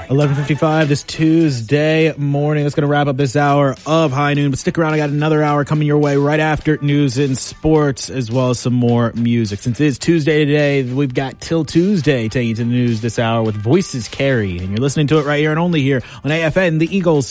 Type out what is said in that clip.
11:55 this Tuesday morning. That's going to wrap up this hour of High Noon. But stick around. I got another hour coming your way right after news and sports, as well as some more music. Since it is Tuesday today, we've got Till Tuesday taking you to the news this hour with Voices Carry. And you're listening to it right here and only here on AFN, the Eagles